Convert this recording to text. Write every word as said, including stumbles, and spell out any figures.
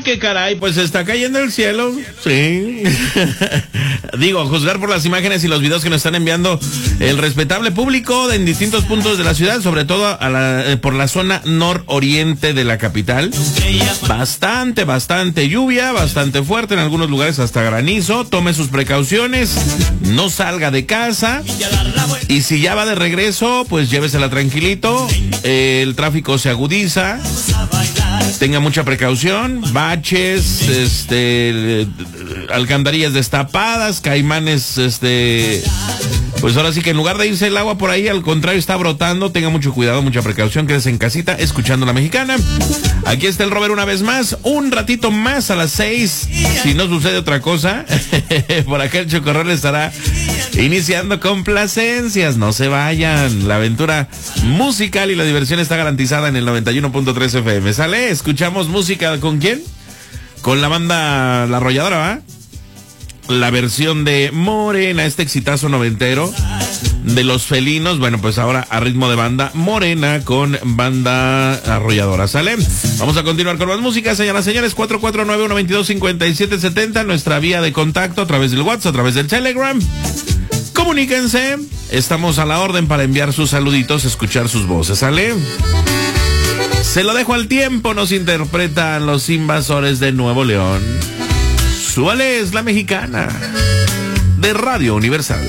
qué caray, pues está cayendo el cielo. Sí. Digo, a juzgar por las imágenes y los videos que nos están enviando el respetable público en distintos puntos de la ciudad, sobre todo a la, eh, por la zona nororiente de la capital. Bastante, bastante lluvia, bastante fuerte, en algunos lugares hasta granizo. Tome sus precauciones, no salga de casa. Y si ya va de regreso, pues llévesela tranquilito. Eh, el tráfico se agudiza. Tenga mucha precaución, baches, este, alcantarillas destapadas, caimanes, este, pues ahora sí que en lugar de irse el agua por ahí, al contrario está brotando. Tenga mucho cuidado, mucha precaución, quédese en casita escuchando La Mexicana. Aquí está el Robert una vez más, un ratito más a las seis, si no sucede otra cosa. Por acá el Chocorrol estará iniciando complacencias, no se vayan. La aventura musical y la diversión está garantizada en el noventa y uno punto tres F M. ¿Sale? Escuchamos música, ¿con quién? Con la banda La Arrolladora, ¿va? La versión de Morena, este exitazo noventero de Los Felinos. Bueno, pues ahora a ritmo de banda Morena con banda Arrolladora. ¿Sale? Vamos a continuar con más música, señoras y señores. cuatro cuatro nueve, uno dos dos, cinco siete siete cero, nuestra vía de contacto a través del WhatsApp, a través del Telegram. Comuníquense, estamos a la orden para enviar sus saluditos, escuchar sus voces. ¿Sale? Se lo dejo al tiempo, nos interpretan Los Invasores de Nuevo León. Súbale, es La Mexicana de Radio Universal.